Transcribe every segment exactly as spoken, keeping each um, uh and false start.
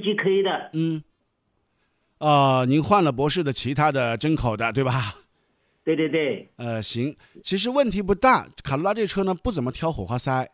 G K 的。 嗯，呃，您换了博士的其他的真口的，对吧？ 对对对。 呃，行，其实问题不大。卡罗拉这车呢，不怎么挑火花塞。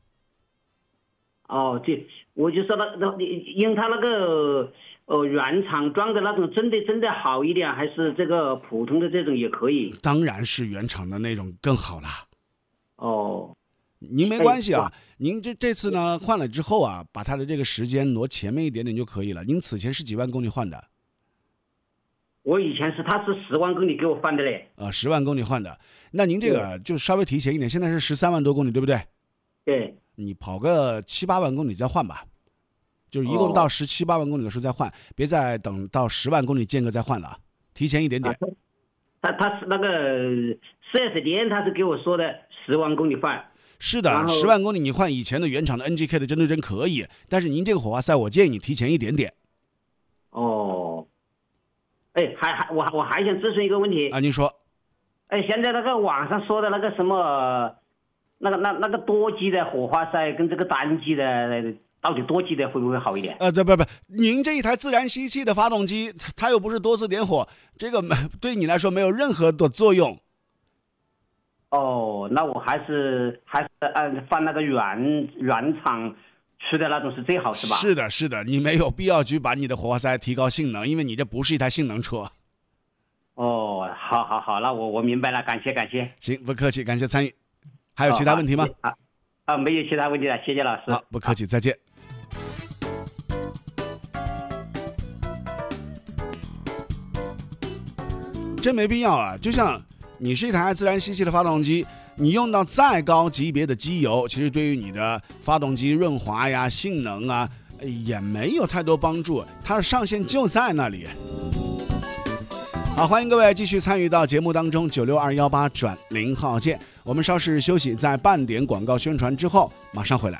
哦，对，我就说那那，因为它那个呃原厂装的那种真的真的好一点，还是这个普通的这种也可以？ 当然是原厂的那种更好啦。 哦， 您没关系啊，哎、您这这次呢换了之后啊，把它的这个时间挪前面一点点就可以了。您此前是几万公里换的？ 我以前是他是十万公里给我换的嘞。 呃，十万公里换的，那您这个就稍微提前一点，现在是十三万多公里，对不对？ 对。 你跑个七八万公里再换吧，就是一共到十七八万公里的时候再换，哦、别再等到十万公里间隔再换了，提前一点点。 啊、他他是那个四 S 店，他是给我说的十万公里换。 是的，十万公里你换以前的原厂的 N G K 的针对针可以，但是您这个火花塞，我建议你提前一点点。 哦。哎，还还我我还想咨询一个问题啊，您说。 哎，现在那个网上说的那个什么。那个那那个多机的火花塞跟这个单机的，到底多机的会不会好一点？ 呃，对不不，您这一台自然吸气的发动机，它又不是多次点火，这个对你来说没有任何的作用。 哦，那我还是还是按放那个原原厂出的那种是最好，是吧？ 是的，是的，你没有必要去把你的火花塞提高性能，因为你这不是一台性能车。 哦，好好好，那我我明白了，感谢感谢。 行，不客气，感谢参与。还有其他问题吗？ 啊、哦、啊，没有其他问题了，谢谢老师。 好，不客气，再见。真没必要啊！就像你是一台自然吸气的发动机，你用到再高级别的机油，其实对于你的发动机润滑呀、性能啊，也没有太多帮助。它的上限就在那里。好，欢迎各位继续参与到节目当中，九六二幺八转零号键。我们稍事休息，在半点广告宣传之后，马上回来。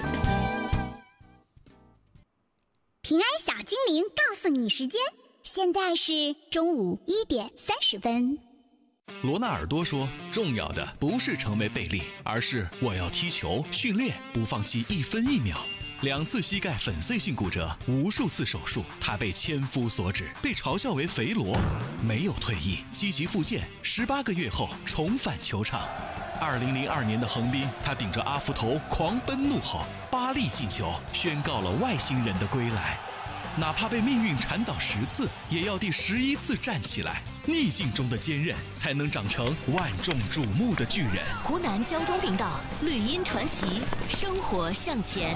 平安小精灵告诉你时间，现在是中午一点三十分。 罗纳尔多说，重要的不是成为贝利，而是我要踢球、训练，不放弃一分一秒。两次膝盖粉碎性骨折，无数次手术，他被千夫所指，被嘲笑为肥罗，没有退役，积极复健，十八个月后重返球场。二零零二年的横滨，他顶着阿福头狂奔怒吼，八粒进球，宣告了外星人的归来。哪怕被命运缠倒十次，也要第十一次站起来。逆境中的坚韧，才能长成万众瞩目的巨人。 湖南交通频道绿茵传奇，生活向前。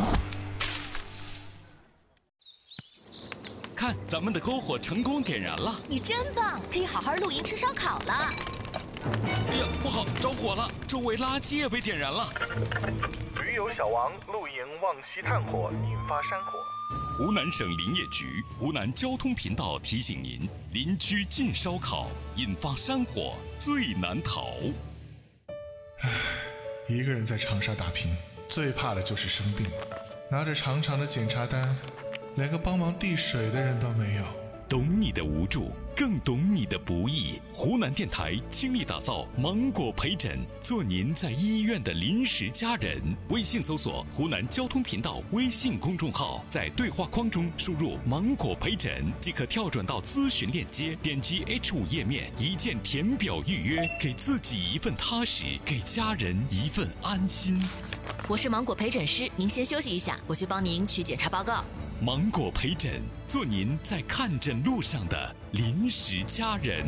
看，咱们的篝火成功点燃了！ 你真棒，可以好好露营吃烧烤了。 哎呀，不好，着火了！周围垃圾也被点燃了。 驴友小王露营忘熄炭火，引发山火。 湖南省林业局、湖南交通频道提醒您：林区禁烧烤，引发山火最难逃。 唉，一个人在长沙打拼，最怕的就是生病。拿着长长的检查单，连个帮忙递水的人都没有。 懂你的无助，更懂你的不易。湖南电台倾力打造芒果陪诊，做您在医院的临时家人。微信搜索湖南交通频道微信公众号，在对话框中输入芒果陪诊，即可跳转到咨询链接，点击 H 五 页面，一键填表预约，给自己一份踏实，给家人一份安心。 我是芒果陪诊师，您先休息一下，我去帮您取检查报告。 芒果陪诊，做您在看诊路上的临时家人。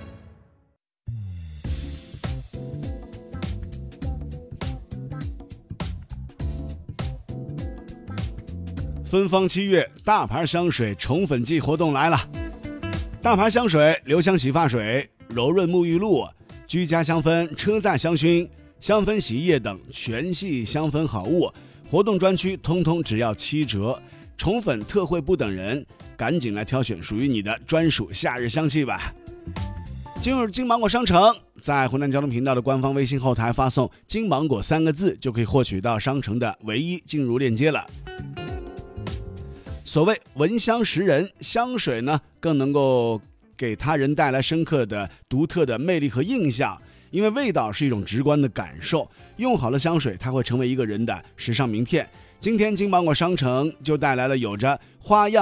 芬芳七月，大牌香水宠粉季活动来了。大牌香水、留香洗发水、柔润沐浴露、居家香氛、车载香薰、香氛洗衣液等全系香氛好物，活动专区通通只要七折。宠粉特惠不等人，赶紧来挑选属于你的专属夏日香气吧。进入金芒果商城，在湖南交通频道的官方微信后台发送金芒果三个字，就可以获取到商城的唯一进入链接了。所谓闻香识人，香水呢更能够给他人带来深刻的独特的魅力和印象，因为味道是一种直观的感受，用好了香水它会成为一个人的时尚名片。今天金芒果商城就带来了有着花样